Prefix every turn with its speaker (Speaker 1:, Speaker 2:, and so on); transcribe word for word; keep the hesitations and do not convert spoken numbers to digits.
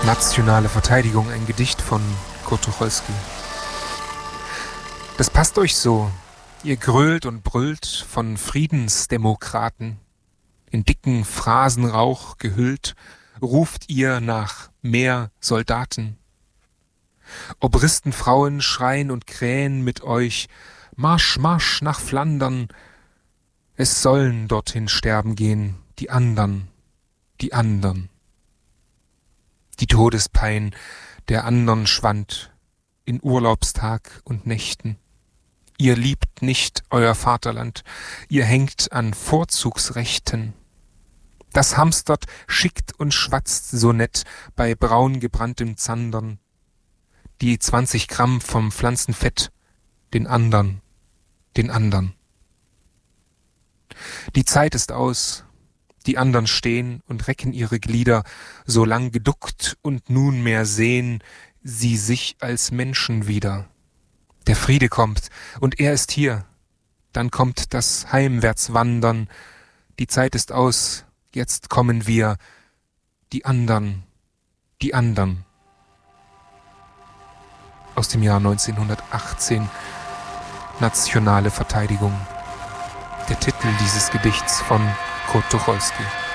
Speaker 1: Nationale Verteidigung, ein Gedicht von Kurt Tucholsky. Das passt euch so. Ihr grölt und brüllt von Friedensdemokraten. In dicken Phrasenrauch gehüllt, ruft ihr nach mehr Soldaten. Obristenfrauen schreien und krähen mit euch: Marsch, Marsch nach Flandern. Es sollen dorthin sterben gehen, die andern, die andern. Die Todespein der andern schwand in Urlaubstag und Nächten. Ihr liebt nicht euer Vaterland, ihr hängt an Vorzugsrechten. Das hamstert, schickt und schwatzt so nett bei braun gebranntem Zandern. Die zwanzig Gramm vom Pflanzenfett, den andern, den andern. Die Zeit ist aus, die andern stehen und recken ihre Glieder, so lang geduckt, und nunmehr sehen sie sich als Menschen wieder. Der Friede kommt, und er ist hier. Dann kommt das Heimwärtswandern. Die Zeit ist aus, jetzt kommen wir, die andern, die andern. Aus dem Jahr neunzehnhundertachtzehn, Nationale Verteidigung. Der Titel dieses Gedichts von Kurt Tucholsky.